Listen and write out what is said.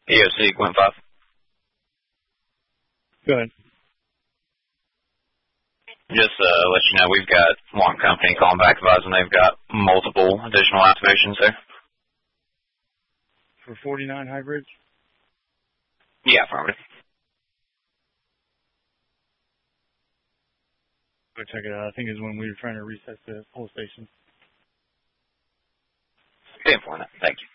EOC, Gwent 5. Go ahead. Just let you know, we've got one company calling back advising they've got multiple additional activations there. For 49 hybrids? Yeah, affirmative. Go check it out. I think it's when we were trying to reset the whole station. Good point. Thank you.